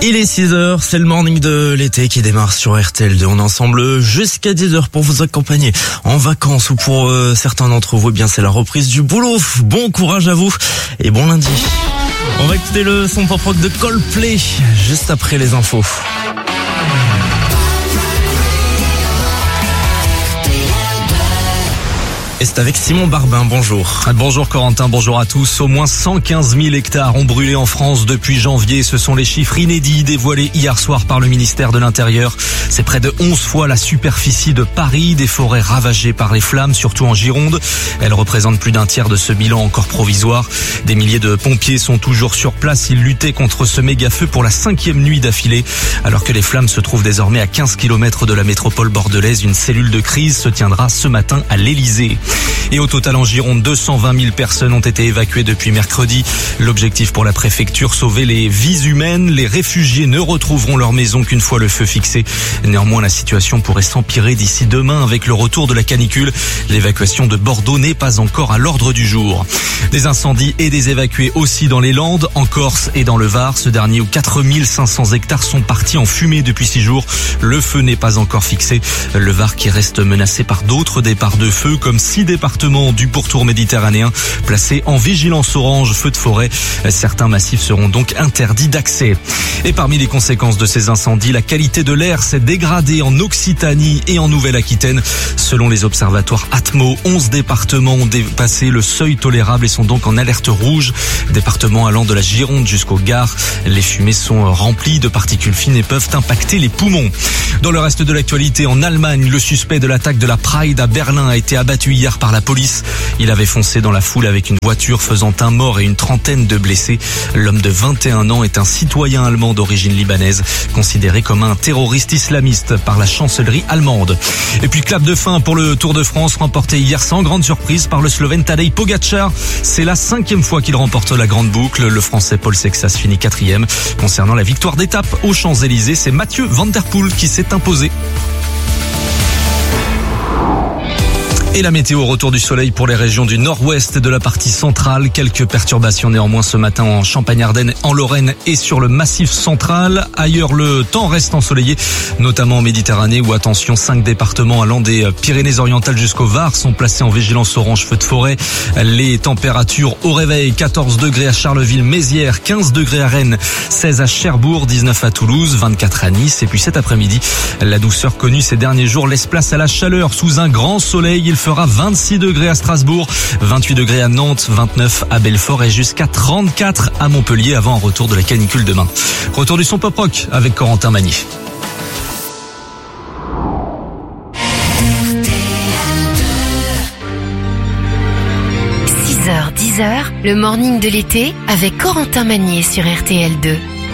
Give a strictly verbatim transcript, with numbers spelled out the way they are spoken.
Il est six heures, c'est le morning de l'été qui démarre sur R T L deux. On est ensemble jusqu'à dix heures pour vous accompagner en vacances ou pour euh, certains d'entre vous, eh bien c'est la reprise du boulot. Bon courage à vous et bon lundi. On va écouter le son pop rock de Coldplay juste après les infos. Et c'est avec Simon Barbin, bonjour. Bonjour Corentin, bonjour à tous. Au moins cent quinze mille hectares ont brûlé en France depuis janvier. Ce sont les chiffres inédits dévoilés hier soir par le ministère de l'Intérieur. C'est près de onze fois la superficie de Paris, des forêts ravagées par les flammes, surtout en Gironde. Elles représentent plus d'un tiers de ce bilan encore provisoire. Des milliers de pompiers sont toujours sur place. Ils luttaient contre ce méga-feu pour la cinquième nuit d'affilée. Alors que les flammes se trouvent désormais à quinze kilomètres de la métropole bordelaise, une cellule de crise se tiendra ce matin à l'Elysée. Et au total en Gironde, deux cent vingt mille personnes ont été évacuées depuis mercredi. L'objectif pour la préfecture, sauver les vies humaines. Les réfugiés ne retrouveront leur maison qu'une fois le feu fixé. Néanmoins, la situation pourrait s'empirer d'ici demain avec le retour de la canicule. L'évacuation de Bordeaux n'est pas encore à l'ordre du jour. Des incendies et des évacués aussi dans les Landes, en Corse et dans le Var. Ce dernier où quatre mille cinq cents hectares sont partis en fumée depuis six jours. Le feu n'est pas encore fixé. Le Var qui reste menacé par d'autres départs de feu, comme six départements du pourtour méditerranéen placés en vigilance orange feu de forêt. Certains massifs seront donc interdits d'accès. Et parmi les conséquences de ces incendies, la qualité de l'air s'est dégradée en Occitanie et en Nouvelle-Aquitaine. Selon les observatoires Atmo, onze départements ont dépassé le seuil tolérable et sont donc en alerte rouge. Départements allant de la Gironde jusqu'au Gard. Les fumées sont remplies de particules fines et peuvent impacter les poumons. Dans le reste de l'actualité, en Allemagne, le suspect de l'attaque de la Pride à Berlin a été abattu hier par la police. Il avait foncé dans la foule avec une voiture faisant un mort et une trentaine de blessés. L'homme de vingt et un ans est un citoyen allemand d'origine libanaise, considéré comme un terroriste islamiste par la chancellerie allemande. Et puis clap de fin pour le Tour de France, remporté hier sans grande surprise par le Slovène Tadej Pogačar. C'est la cinquième fois qu'il remporte la grande boucle. Le Français Paul Sexas finit quatrième. Concernant la victoire d'étape aux Champs-Élysées, c'est Mathieu Van Der Poel qui s'est imposé. Et la météo, retour du soleil pour les régions du nord-ouest de la partie centrale. Quelques perturbations néanmoins ce matin en Champagne-Ardenne, en Lorraine et sur le massif central. Ailleurs, le temps reste ensoleillé, notamment en Méditerranée où, attention, cinq départements allant des Pyrénées-Orientales jusqu'au Var sont placés en vigilance orange feu de forêt. Les températures au réveil, quatorze degrés à Charleville-Mézières, quinze degrés à Rennes, seize à Cherbourg, dix-neuf à Toulouse, vingt-quatre à Nice. Et puis cet après-midi, la douceur connue ces derniers jours laisse place à la chaleur sous un grand soleil. Il fera vingt-six degrés à Strasbourg, vingt-huit degrés à Nantes, vingt-neuf à Belfort et jusqu'à trente-quatre à Montpellier avant un retour de la canicule demain. Retour du son pop rock avec Corentin Magnier. six heures, dix heures, le morning de l'été avec Corentin Magnier sur R T L deux.